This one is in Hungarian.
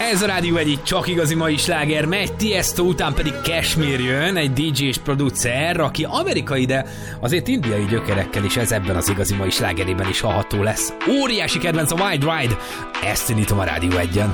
Ez a Rádió egy csak igazi mai sláger megy, Tiesto után pedig Kashmir jön, egy DJ és producer, aki amerikai, de azért indiai gyökerekkel is, ez ebben az igazi mai slágerében is hallható lesz. Óriási kedvenc a Wild Ride, ezt indítom a Rádió 1-en.